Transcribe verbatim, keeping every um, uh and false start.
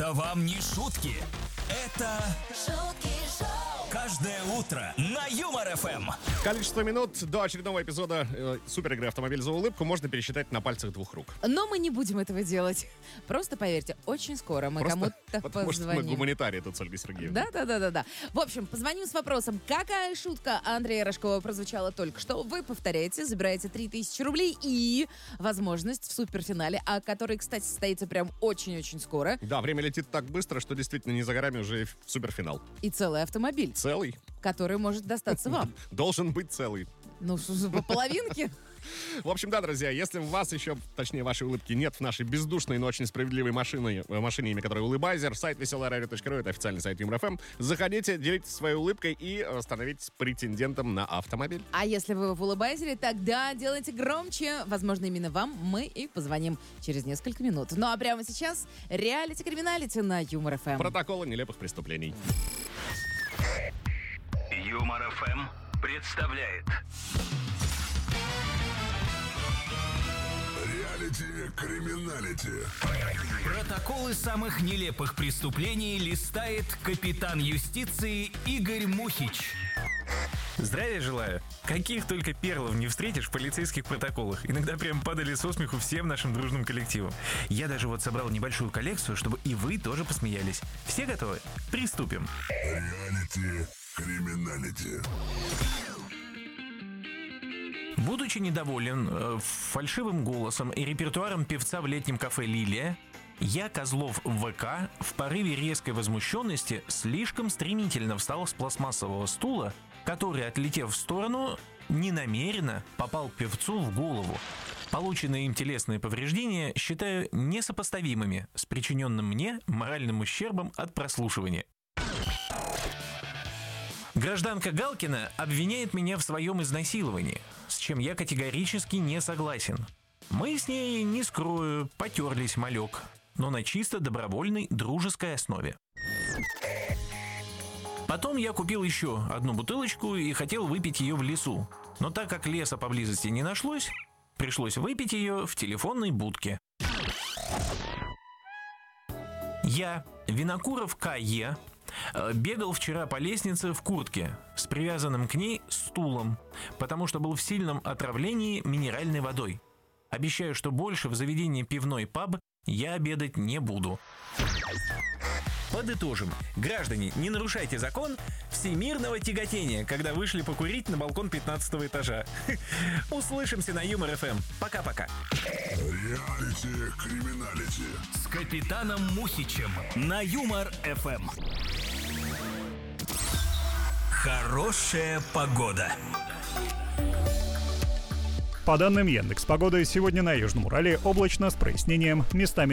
Это вам не шутки. Это шутки шоу. Каждое утро на Юмор-ФМ. Количество минут до очередного эпизода э, супер игры «Автомобиль за улыбку» можно пересчитать на пальцах двух рук. Но мы не будем этого делать. Просто поверьте, очень скоро мы Просто кому-то потому позвоним. что мы гуманитарии тут с Ольгой Сергеевной. Да-да-да-да-да. В общем, позвоним с вопросом, какая шутка Андрея Рожкова прозвучала только что. Вы повторяете, забираете три тысячи рублей и возможность в суперфинале, а который, кстати, состоится прям очень-очень скоро. Да, время летит так быстро, что действительно не за горами уже и суперфинал. И целый автомобиль, Целый. который может достаться вам. Должен быть целый. Ну, по половинке. В общем, да, друзья, если у вас еще, точнее, вашей улыбки нет в нашей бездушной, но очень справедливой машине, машине, имя которой Улыбайзер, сайт веселая радио точка ру, это официальный сайт Юмор-ФМ. Заходите, делитесь своей улыбкой и становитесь претендентом на автомобиль. А если вы в Улыбайзере, тогда делайте громче. Возможно, именно вам мы и позвоним через несколько минут. Ну а прямо сейчас реалити-криминалити на Юмор-ФМ. Протоколы нелепых преступлений. Юмор-ФМ представляет Реалити-криминалити. протоколы самых нелепых преступлений листает капитан юстиции Игорь Мухич. Здравия желаю. Каких только перлов не встретишь в полицейских протоколах. Иногда прям падали со смеху всем нашим дружным коллективом. Я даже вот собрал небольшую коллекцию, чтобы и вы тоже посмеялись. Все готовы? Приступим. Реалити-криминалити. Будучи недоволен э, фальшивым голосом и репертуаром певца в летнем кафе «Лилия», я, Козлов в ВК, в порыве резкой возмущенности слишком стремительно встал с пластмассового стула, который, отлетев в сторону, ненамеренно попал певцу в голову. Полученные им телесные повреждения считаю несопоставимыми с причиненным мне моральным ущербом от прослушивания. Гражданка Галкина обвиняет меня в своем изнасиловании, с чем я категорически не согласен. Мы с ней, не скрою, потерлись малек, но на чисто добровольной дружеской основе. Потом я купил еще одну бутылочку и хотел выпить ее в лесу, но так как леса поблизости не нашлось, пришлось выпить ее в телефонной будке. Я, Винокуров К Е, бегал вчера по лестнице в куртке с привязанным к ней стулом, потому что был в сильном отравлении минеральной водой. Обещаю, что больше в заведении пивной паб я обедать не буду. Подытожим. Граждане, не нарушайте закон всемирного тяготения, когда вышли покурить на балкон пятнадцатого этажа. Услышимся на Юмор-ФМ. Пока-пока. Реалити-криминалити. С капитаном Мухичем на Юмор-ФМ. Хорошая погода. По данным Яндекс.Погоды, сегодня на Южном Урале облачно с прояснением, местами